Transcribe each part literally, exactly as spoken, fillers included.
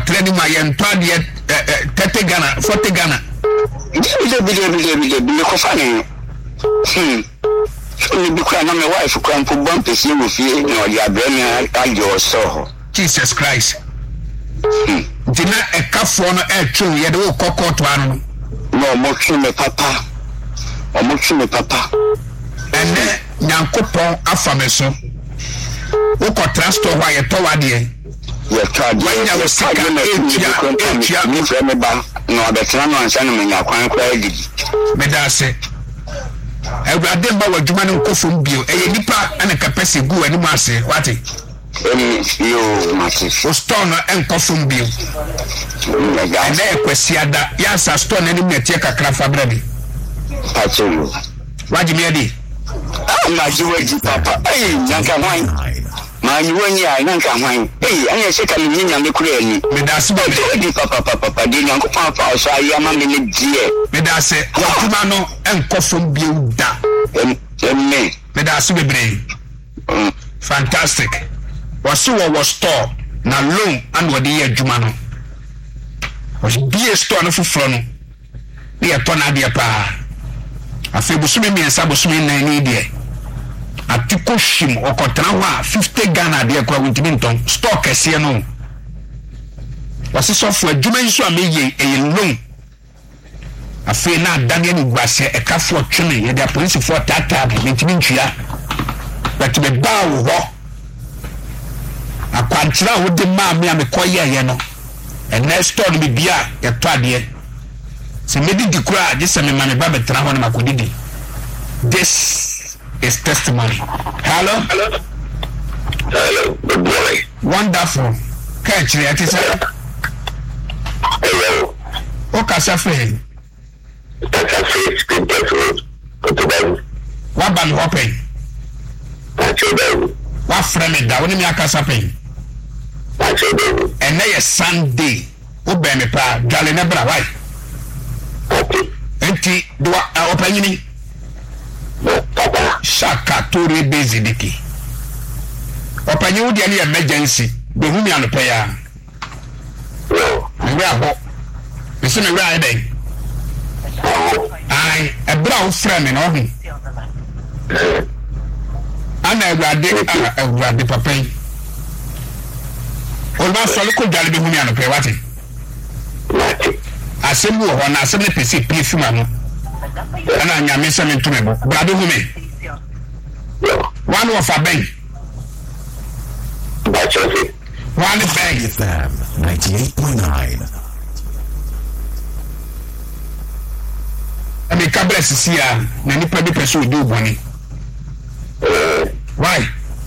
training my entire thirty Ghana, forty Ghana. Bila bila bila bila bila kufanya. Hmm. So ni bukwa na my wife kwa mpumba pesi mfie na ya brand ajo so. Jesus Christ. Hmm. Dina e kafo no e tru ye de wo kokoto anu. No mo tru me papa. O mo tru me papa. Ene nyankopon afameso. Wo ko transport wa ye to wade. Ye trade. Wanya wo sika etia etia mi fre me ba no abetena no ansa no menya kwan kwa edigi. Me da se. Ewurade mba wadwuma no nkofom bio. Eye nipa ana kapese gu ani ase. Wate? Emi yo mati. O store no enkofom bio. Ene ekwesiada ya sa store na ni metie kakra fa brade. Pacho. Waji me adi. Ah na jiwe papa. Eh nyanka hwan. Ma ni woni ai nyanka hwan. Eh anya se ka ni nyame kura ani. Me da se di papa papa papa di nyanko papa so ayi ama me ne die. Me da se wadwuma no enkofom bio da. Em me. Me da se bebre. Fantastic. Wasu wo wo store na loan and wodi ye adwuma no. Was be a store no fufro no. Be a ton ade pa. Afi busumi mi ensa busumi na ni de. Atiko shim okotra ho a fifty Ghana de kwa wintimi nton store kese no. Wasi software adwuma nso ameye e loan. Afi na daniel ni gbase e ka fo twene ye de police for tata bi wintimi ntwia. But be bawo ho. Akwantra wo de ma me amekoye ye no. And next store be bia ye to ade. Se me di dikura je se me mane ba betra ho na makodidi. This is testimony. Hello? Hello. Hello. Good morning. Wonderful. Catch it is. Hello. O ka sa fe. That's a face good person. Go to bed. What ban open? That's your bed. What frame it down in me akasa pen. That's your bed. And na ye Sunday. O be me pa dwale na bra why? Okay. Enti do open yini. No, papa. Shaka tore bezidiki. Open you di any emergency. Be hu mi anope ya. No. We are ho. We see me right there. Ai, e bra o frame no ho. Ana ewade a ewade papa yi. Olba solo ko dwale be hu mi anope wate. Asemu ho na asem ne pese pie fuma no. Ana nyame se me ntumebo. Brado hu me. One of a bank. That's it. One bank. F M ninety-eight point nine. I mean, Cabra Sia, many public person do money. Why?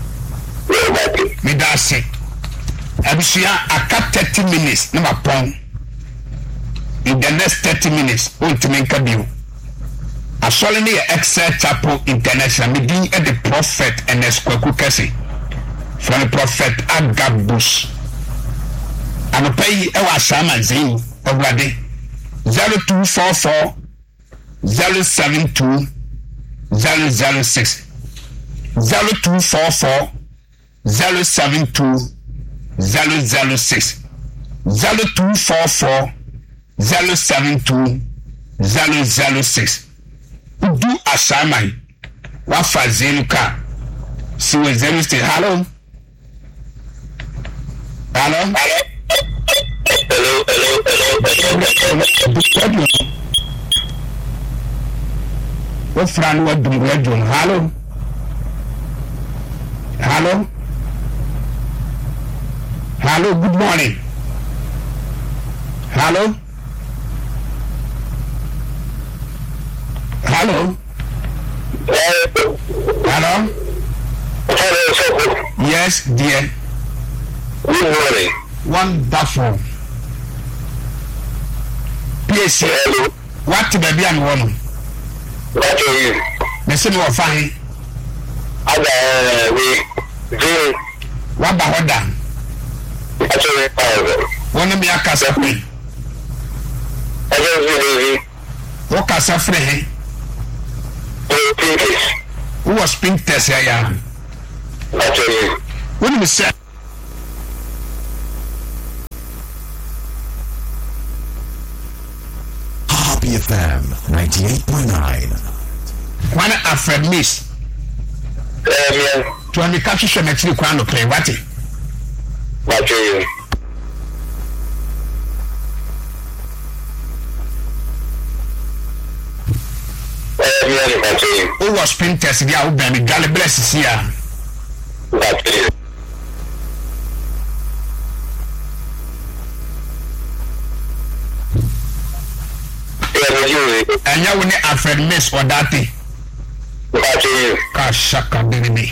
Me da se. Abisia a cut thirty minutes, number pound. In the next thirty minutes, on to make a deal. A solemnly Excel Chapel International, me di at the prophet and the Squaku Cassie. From the prophet Agabus. I'm a pay our Sama Zin already. Zero two four four zero seven two zero zero six zero two four four zero seven two zero zero six zero two four four zero seven two zero zero six. Do a shaman. What for Zenuka? See what Zenu say. Hello? Hello? Hello, hello, hello, hello. What friend what do we do? Hello? Hello? Hello, good morning. Hello? Hello? Hello? Hello, sir. Yes, dear. Good morning. Wonderful. P S C. Hello. What baby and woman? What are you? Listen, we're fine. Ada we do. What about what done? Actually, power. One of me a casa free. I don't really. What casa free? Who was pink test here? Actually, When we say Happy F M ninety-eight point nine. One Alfred Miss. Eh, to an catch you next week one play what it. What you? Eh, what you? Who was printers the out by the Galley blesses here? What you? And you will need Alfred Miss or that thing. What you? Kashaka baby.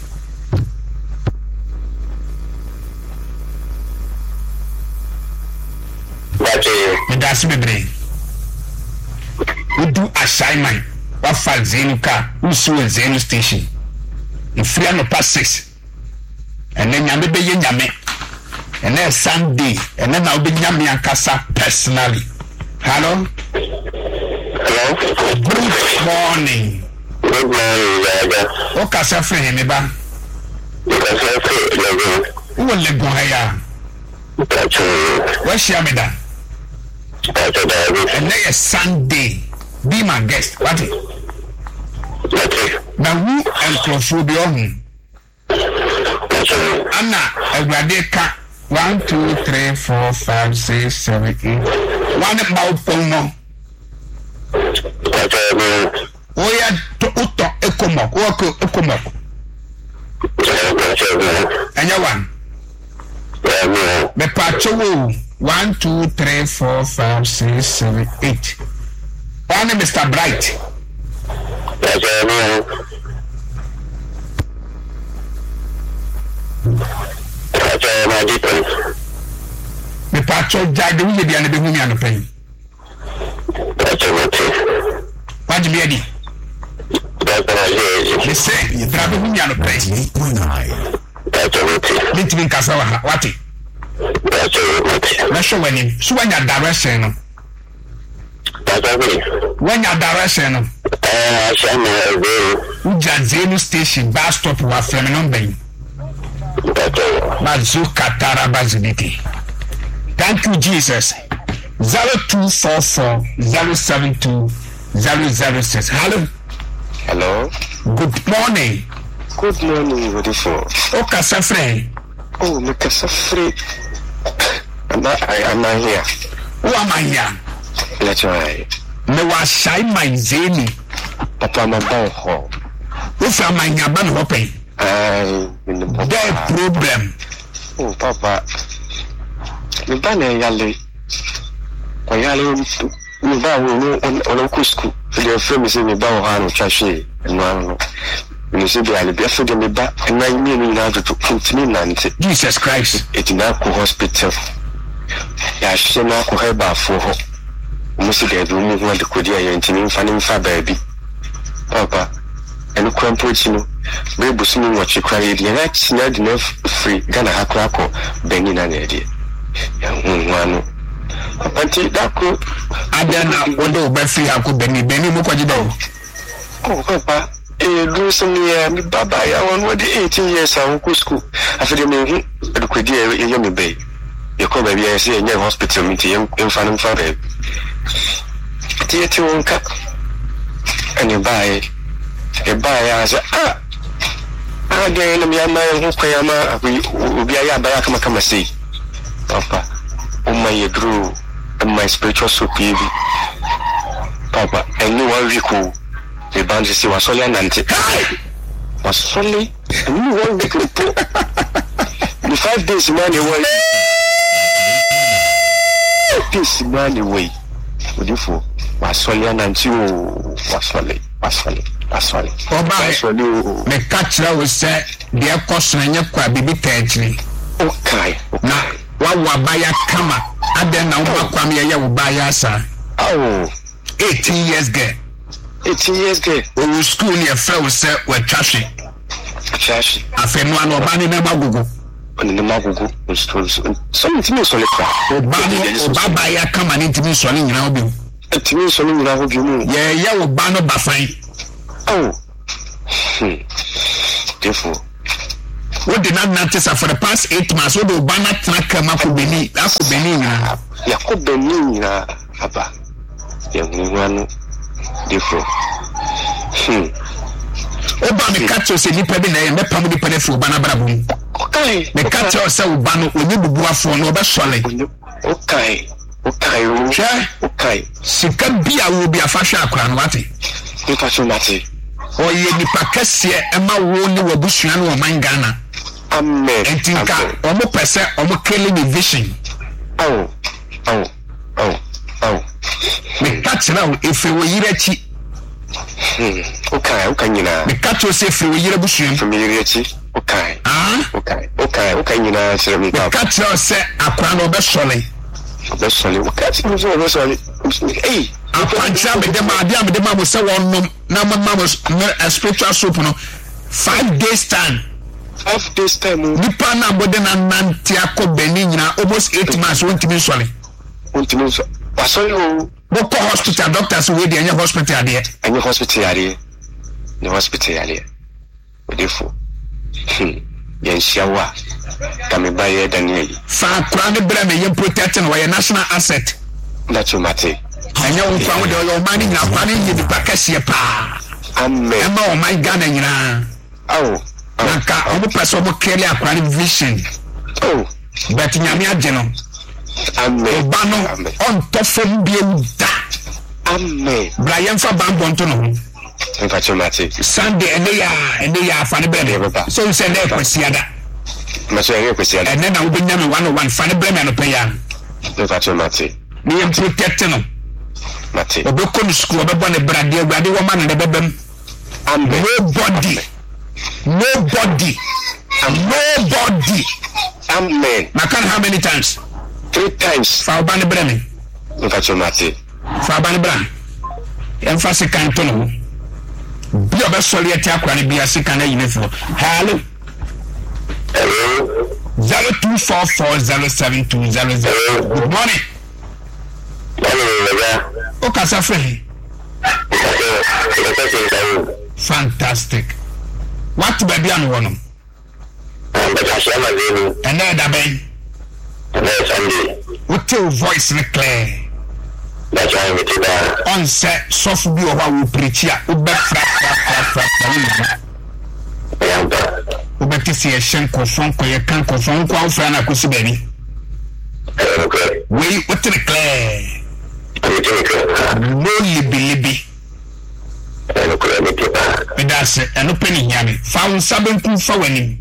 What you? And that's me brain. We do assignment. What for Zenuka? Who saw a Zenu station? If we are no past six. And then Yame be Yame. And then Sunday. And then I'll be Yame and Casa personally. Hello? Hello? Good morning. Good morning, Dada. O Casa friend, me ba? Casa friend, who will let go here? That's all. Where's Yamida? That's all. And then a Sunday. Be my guest. What? Now who and Closubio? Anna, a Gradeka. One, two, three, four, five, six, seven, eight. One about Pomo. Oh, yeah, to Uto Ecomo, Woko Ecomo. And your one. The Pacho. One, two, three, four, five, six, seven, eight. One, Mister Bright. The Pacho Jadu, you be the woman on the plane. What do you mean? They say, Travel woman on the plane. ninety-eight point nine. Little Casawa, what it? Let's show when you so when your direction. When your direction, Ujazenu station, bus stop, was Fleming Bay. Mazuka Tarabazibiti. Thank you, Jesus. Zero two four four zero seven two zero zero six. Hello. Hello. Good morning. Good morning, beautiful. Oh, Casafre. Oh, my Casafre. Am I, am I here? Who am I here? Let's try. Me was shy my zeni. Papa, my bow home. Who from my yaban hopping? I in the problem. Oh, Papa. Me bane yale. Kwa yale me ba wo on on school. The friend say me ba wo ha no twahwe. No no. Me say be ale be for me ba na me ni na to to me nante. Jesus Christ. It na ko hospital. Ya shena ko heba fo ho. Mo se de do mu ho de kodi aye ntini mfa ni mfa baabi. Papa. Eno krampo chi no. Be busu mi wo chekra ye de na chinya de na free Ghana hakra ko beni na na de. Ya hunwa no. Anti dako adana wodo be free hako beni beni mo kwaji do. Oh papa, eh do some year mi baba ya won wo de eighteen years a wo school. Afede me hu de kwadi e ye me be. Ye ko ba bia se enye hospital mi ti em fa no fa be. Ti ti won ka. Ani bai. E bai ya se ah. Ah de no mi ama hu kwa ya ma obi ya ba ya kama kama sei. Papa, oh my drew and my spiritual soup, Papa, and you are cool. The band is was solely and anti was solely, and you won't be good. The five days money away. This money away. Would you for was solely and anti was solely, was solely, was solely. Oh, by the catcher was said, dear caution and your crab be territory. Okay, now. Wa wabaya kama aden na wo kwam ye ye wo baya sa oh eighteen years girl eighteen years girl o school near fell say we twahwe twahwe afenu an oba ni na magugu oni na magugu so ntimi so le kwa oba oba baya kama ni ntimi so ni nyina obi ntimi so ni nyina obi mu ye ye wo ba no bafan oh hmm therefore what did not notice for the past eight months? What do Bana Traka Makubeni? That's Beni. Yakubeni, Abba. yehunu different hmm oba me catch o se nipa bi na e me pam nipa na fi oba na brabom okay me catch o se oba no onye bubuafo no oba sole okay okay okay sika bia wo bia fa hwa akora no wate nipa so mate oye nipa kase e ma wo ni wabusua no man Ghana amen entinka omo pese omo kele ni vision oh oh oh oh me catch now if we yirachi hmm okay okay nyina me catch o se fi we yira busua fi me yirachi okay ah okay okay okay nyina sire me me catch o se akora no be sole be sole okay sire so be sole eh akwancha me dem ade am dem am se wonnom na mama mo spiritual soup no five days time five days time nipa na bode na nanti akobeni nyina almost eight months wontimi sole wontimi so wasole o boko hospital doctors we dey anya hospital ade anya hospital ade the hospital ade odefo hmm yen shawa kame baye Daniel fa kura ne bra me yen protecting we national asset that's mate anya won kwa de o mani nyina kwa ne yi pa kase pa amen ema o my Ghana nyina oh nka omo person mo kele akwa vision oh but nyame ageno amen oba no on tofom bia da amen Brian fa bambo nto no nfa chomate Sunday ene ya ene ya fa ne brede so we say na kwasiada ma so ene kwasiada ene na wo benya me one oh one fa ne brede no pe ya nfa chomate ni em protect no mate obeko no school obebo ne brade agade wo ma ne bebem amen nobody nobody nobody amen na kan how many times three times fa obane breme nfa chomate fa obane bra emfa se kan to no bi obe sori eti akwa ne bia se kan ayi nefo hello hello zero two four four zero seven two zero zero good morning hello o kasa fe fantastic what baby an wono and the shama zero and da ben and Sunday what your voice is clear that's why we did that on set soft bi o wa wo preach ya o be fra fra fra fra o be tisi e shen ko fon ko ye kan ko fon ko afra na ko si bani okay we what the clear no libi libi me da se eno peni nyame fa un saben ku fa wani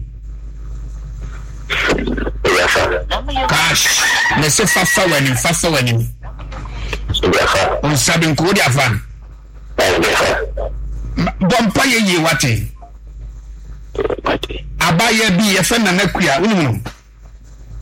cash me se fa fa wani fa fa wani un saben ku dia fa bon pa ye ye wate abaye bi ye fe na nakua unum